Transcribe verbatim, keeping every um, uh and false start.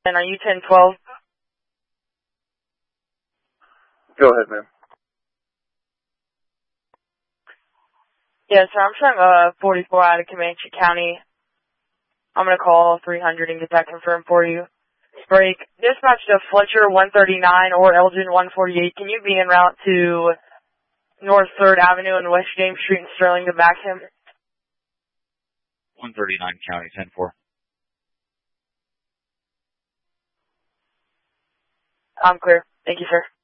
And are you ten twelve? Go ahead, man. Yes, sir. I'm showing uh, forty-four out of Comanche County. I'm going to call three hundred and get that confirmed for you. Break. Dispatch to Fletcher one thirty-nine or Elgin one forty-eight. Can you be en route to North third Avenue and West James Street in Sterling to back him? one thirty-nine County, ten four. I'm clear. Thank you, sir.